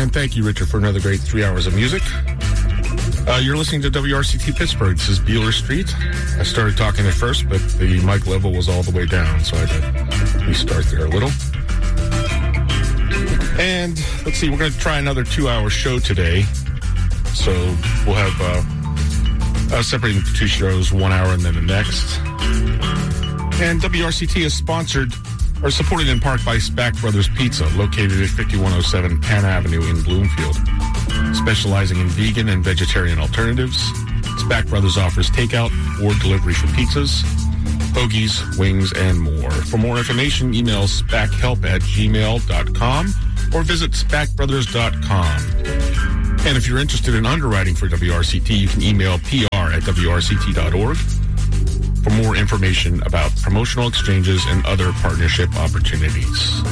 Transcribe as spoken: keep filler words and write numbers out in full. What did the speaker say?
And thank you, Richard, for another great three hours of music. Uh, you're listening to W R C T Pittsburgh. This is Beeler Street. I started talking at first, but the mic level was all the way down, so I had to restart there a little. And let's see, we're going to try another two-hour show today. So we'll have uh, uh, separating the two shows, one hour and then the next. And W R C T is sponsored or supported in part by Spack Brothers Pizza, located at fifty-one oh seven Penn Avenue in Bloomfield. Specializing in vegan and vegetarian alternatives, Spack Brothers offers takeout or delivery for pizzas, hoagies, wings, and more. For more information, email spackhelp at gmail dot com or visit spack brothers dot com. And if you're interested in underwriting for W R C T, you can email P R at W R C T dot org for more information about promotional exchanges and other partnership opportunities.